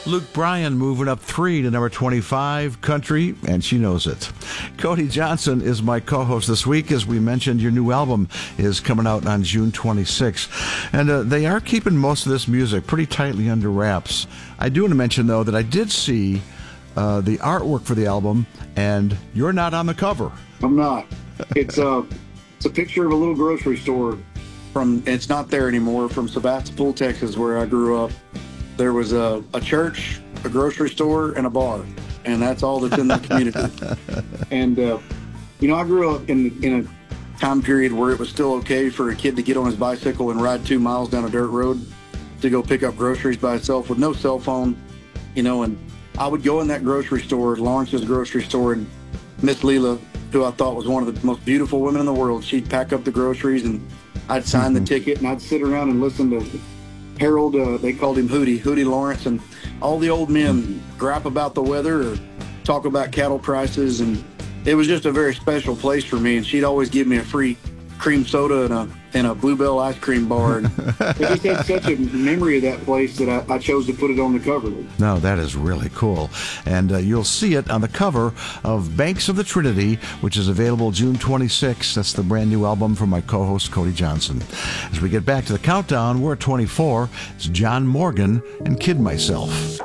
Luke Bryan moving up 3 to number 25, country, and she knows it. Cody Johnson is my co-host this week. As we mentioned, your new album is coming out on June 26th. And they are keeping most of this music pretty tightly under wraps. I do want to mention, though, that I did see the artwork for the album, and you're not on the cover. I'm not. It's a picture of a little grocery store it's not there anymore, from Sebastopol, Texas, where I grew up. There was a church, a grocery store, and a bar, and that's all that's in the community. And, I grew up in a time period where it was still okay for a kid to get on his bicycle and ride 2 miles down a dirt road to go pick up groceries by himself with no cell phone, and I would go in that grocery store, Lawrence's grocery store, and Miss Leela, who I thought was one of the most beautiful women in the world, she'd pack up the groceries, and I'd sign the ticket, and I'd sit around and listen to Harold, they called him Hootie Lawrence, and all the old men gripe about the weather or talk about cattle prices, and it was just a very special place for me. And she'd always give me a free cream soda and a Bluebell ice cream bar. And I just had such a memory of that place that I chose to put it on the cover. No, that is really cool. And you'll see it on the cover of Banks of the Trinity, which is available June 26th. That's the brand new album from my co-host, Cody Johnson. As we get back to the countdown, we're at 24. It's John Morgan and Kid Myself.